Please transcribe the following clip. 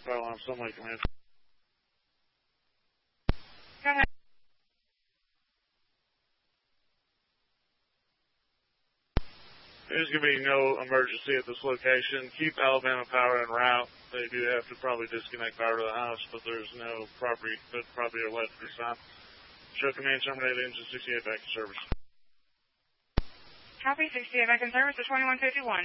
Fire alarm, Sunlight Command. Go ahead. There's going to be no emergency at this location. Keep Alabama Power en route. They do have to probably disconnect power to the house, but there's no property or electric sign. Show command terminate engine 68 back in service. Copy 68 back in service to 2151.